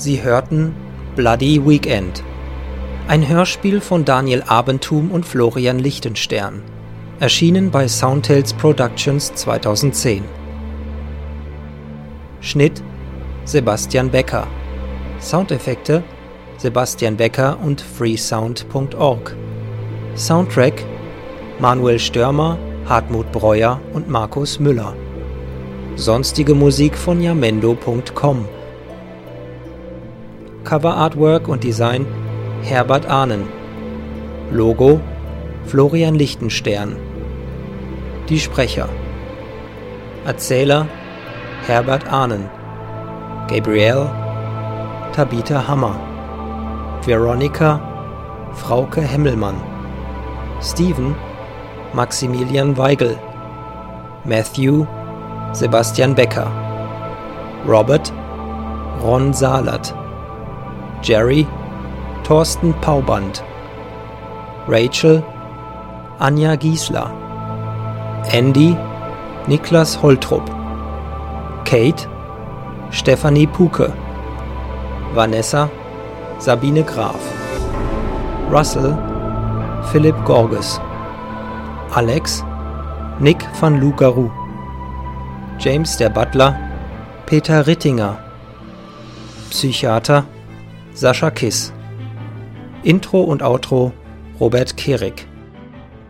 Sie hörten Bloody Weekend, ein Hörspiel von Daniel Abenthum und Florian Lichtenstern, erschienen bei Soundtales Productions 2010. Schnitt Sebastian Becker, Soundeffekte Sebastian Becker und freesound.org, Soundtrack Manuel Störmer, Hartmut Breuer und Markus Müller, sonstige Musik von jamendo.com. Cover Artwork und Design Herbert Ahnen. Logo Florian Lichtenstern. Die Sprecher: Erzähler Herbert Ahnen, Gabrielle Tabitha Hammer, Veronica Frauke Hemmelmann, Steven Maximilian Weigel, Matthew Sebastian Becker, Robert Ron Salert, Jerry Thorsten Pauband, Rachel Anja Giesler, Andy Niklas Holtrup, Kate Stefanie Puke, Vanessa Sabine Graf, Russell Philipp Gorges, Alex Nick van Lugaru, James der Butler Peter Rittinger, Psychiater Sascha Kiss. Intro und Outro Robert Kehrig.